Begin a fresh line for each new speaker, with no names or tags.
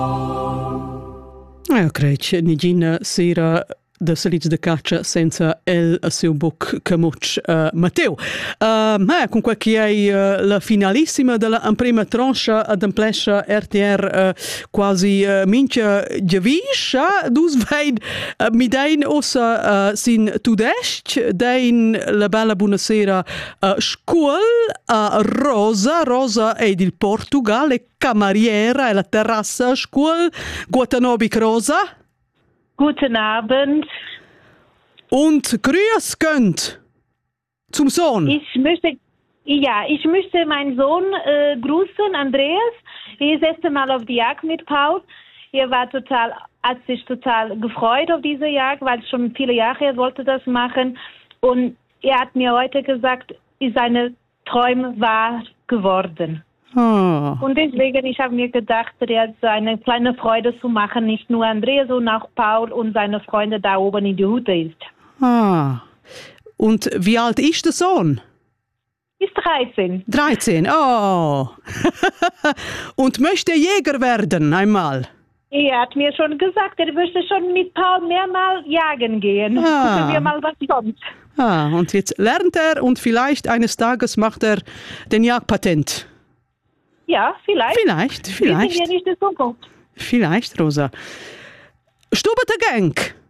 Crec, nigina sera da salits de caccia senza el a seu buc camuc Matteo. Con quel che è la finalissima della prima tranche ad amplescia RTR quasi mincha giaviscia, dus vein mi dein ossa sin tudesc, dein la bella buonasera scuol a Rosa è il Portugal e cameriera e la terrazza scuol. Guten Abend, Rosa.
Guten Abend.
Und grüß Gott zum Sohn.
Ich möchte meinen Sohn grüßen, Andreas. Er ist das erste Mal auf die Jagd mit Paul. Hat sich total gefreut auf diese Jagd, weil schon viele Jahre er wollte das machen. Und er hat mir heute gesagt, seine Träume wahr geworden.
Ah.
Und deswegen, ich habe mir gedacht, er hat eine kleine Freude zu machen, nicht nur Andreas, sondern auch Paul und seine Freunde da oben in die Hütte ist.
Ah. Und wie alt ist der Sohn?
Ist 13.
13, oh. Und möchte Jäger werden einmal?
Er hat mir schon gesagt, er möchte schon mit Paul mehrmals jagen gehen. Gucken wir mal, was kommt.
Ah, und jetzt lernt er und vielleicht eines Tages macht er den Jagdpatent.
Ja, vielleicht.
Vielleicht.
Wissen wir nicht in Zukunft.
Vielleicht, Rosa. Stubete Gang.